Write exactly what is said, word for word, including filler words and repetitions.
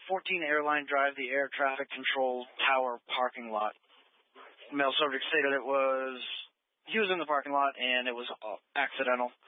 fourteen Airline Drive, the air traffic control tower parking lot. Male subject stated it was, he was in the parking lot and it was uh, accidental.